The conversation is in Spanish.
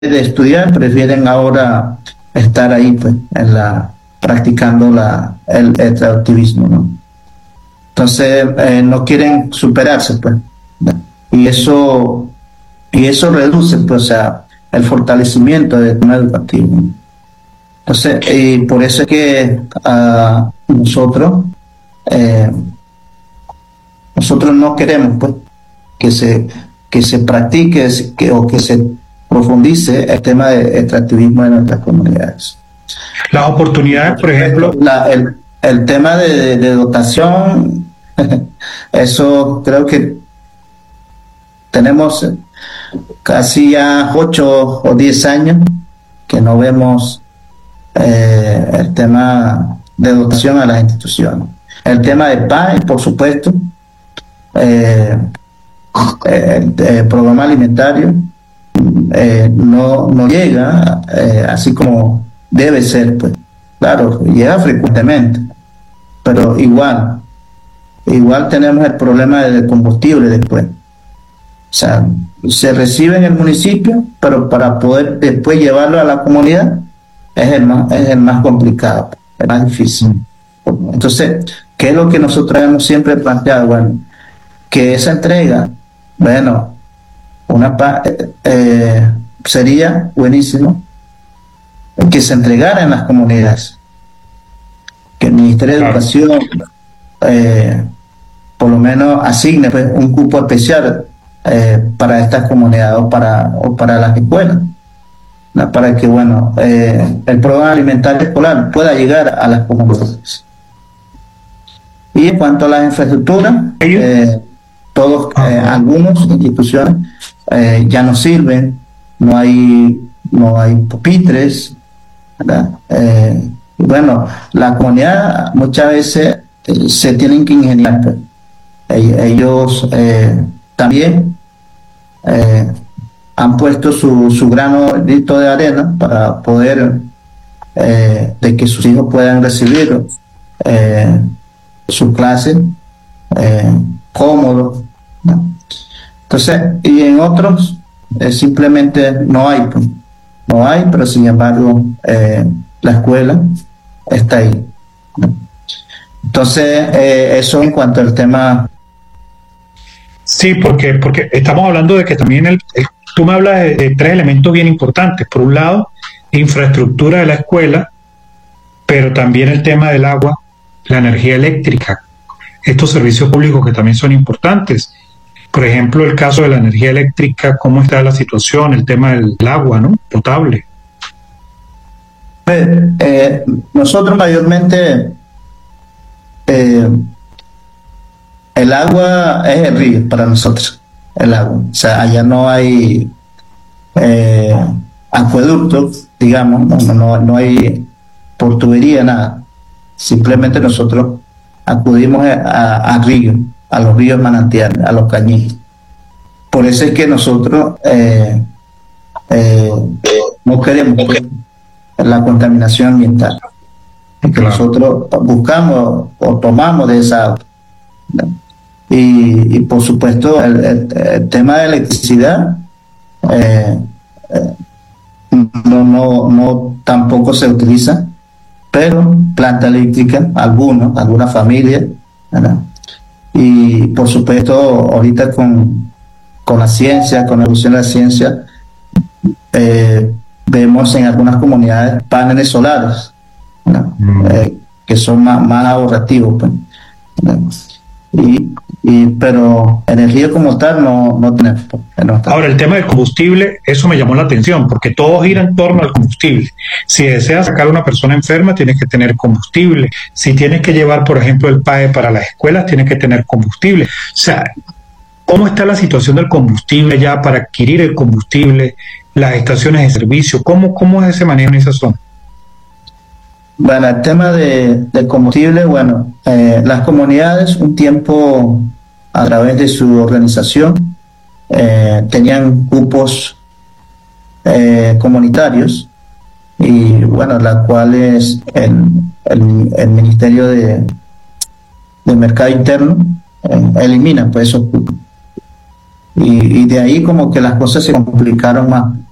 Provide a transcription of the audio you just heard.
de estudiar, prefieren ahora estar ahí, pues, practicando el activismo, ¿no? Entonces, no quieren superarse, pues, ¿no? Y eso reduce, pues, o sea, el fortalecimiento del tema educativo, ¿no? Entonces, y por eso es que nosotros no queremos, pues, que se practique o que se profundice el tema de extractivismo en nuestras comunidades. Las oportunidades, por ejemplo. El tema de dotación, eso creo que tenemos casi ya 8 o 10 años que no vemos el tema de dotación a las instituciones. El tema de PAE, por supuesto, el programa alimentario no llega así como debe ser, pues. Claro, llega frecuentemente, pero igual tenemos el problema del combustible después. O sea, se recibe en el municipio, pero para poder después llevarlo a la comunidad es el más complicado, el más difícil. Entonces, ¿qué es lo que nosotros hemos siempre planteado? Bueno, que esa entrega, bueno, sería buenísimo que se entregara en las comunidades, que el Ministerio de Educación por lo menos asigne, pues, un cupo especial para estas comunidades o para las escuelas, ¿no? Para que, bueno, el programa alimentario escolar pueda llegar a las comunidades. Y en cuanto a las infraestructuras, algunas instituciones ya no sirven, no hay pupitres, ¿verdad? Bueno, la comunidad muchas veces se tienen que ingeniar, pues. Ellos también han puesto su granito de arena para poder de que sus hijos puedan recibir sus clases cómodos, ¿no? Entonces, y en otros simplemente no hay, pues. No hay, pero sin embargo la escuela está ahí, ¿no? Entonces, eso en cuanto al tema. Sí, porque estamos hablando de que también tú me hablas de 3 elementos bien importantes. Por un lado, infraestructura de la escuela, pero también el tema del agua, la energía eléctrica, estos servicios públicos que también son importantes. Por ejemplo, el caso de la energía eléctrica, ¿cómo está la situación? El tema del agua, ¿no? Potable. Nosotros mayormente el agua es el río para nosotros, el agua. O sea, allá no hay acueductos, digamos, no hay por tubería, nada. Simplemente nosotros acudimos a ríos, a los ríos manantiales, a los cañitos. Por eso es que nosotros no queremos, pues, la contaminación ambiental. Que claro, nosotros buscamos o tomamos de esa agua, ¿no? Y por supuesto el tema de electricidad no tampoco se utiliza, pero planta eléctrica, algunas familias, ¿verdad? Y por supuesto ahorita con la ciencia, con la evolución de la ciencia, vemos en algunas comunidades paneles solares, ¿no? Que son más ahorrativos, pues, ¿no? Pero energía como tal no tenemos. Ahora, el tema del combustible, eso me llamó la atención, porque todo gira en torno al combustible. Si deseas sacar a una persona enferma, tienes que tener combustible. Si tienes que llevar, por ejemplo, el PAE para las escuelas, tienes que tener combustible. O sea, ¿cómo está la situación del combustible ya para adquirir el combustible, las estaciones de servicio? ¿Cómo es ese manejo en esa zona? Bueno, el tema de combustible, bueno, las comunidades un tiempo a través de su organización tenían cupos comunitarios y bueno, las cuales el Ministerio de Mercado Interno elimina, pues, esos cupos. Y de ahí como que las cosas se complicaron más.